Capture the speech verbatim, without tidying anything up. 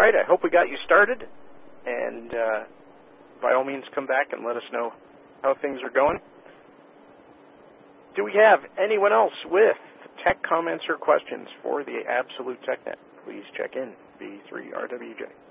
right, I hope we got you started, and uh, by all means come back and let us know how things are going. Do we have anyone else with tech comments or questions for the Absolute TechNet? Please check in, B three R W J.